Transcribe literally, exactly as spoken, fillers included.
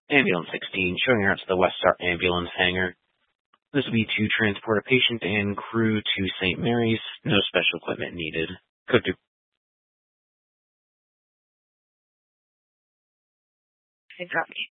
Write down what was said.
Ambulance sixteen, showing her out to the West Star Ambulance hangar. This will be to transport a patient and crew to Saint Mary's. No special equipment needed. Code to Hey, drop me.